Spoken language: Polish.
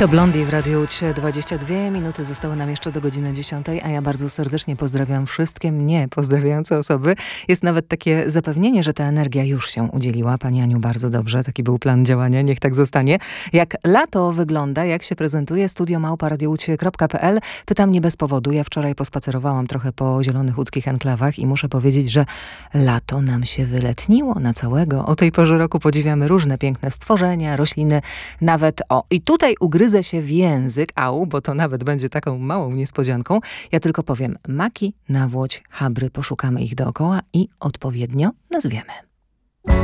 To Blondie w Radiu 3. 22 minuty zostały nam jeszcze do godziny 10, a ja bardzo serdecznie pozdrawiam wszystkie mnie pozdrawiające osoby. Jest nawet takie zapewnienie, że ta energia już się udzieliła. Pani Aniu, bardzo dobrze. Taki był plan działania. Niech tak zostanie. Jak lato wygląda, jak się prezentuje, studio@radioucie.pl. Pytam nie bez powodu. Ja wczoraj pospacerowałam trochę po zielonych łódzkich enklawach i muszę powiedzieć, że lato nam się wyletniło na całego. O tej porze roku podziwiamy różne piękne stworzenia, rośliny, nawet i tutaj ugryzę się w język, bo to nawet będzie taką małą niespodzianką. Ja tylko powiem, maki, nawłoć, chabry, poszukamy ich dookoła i odpowiednio nazwiemy.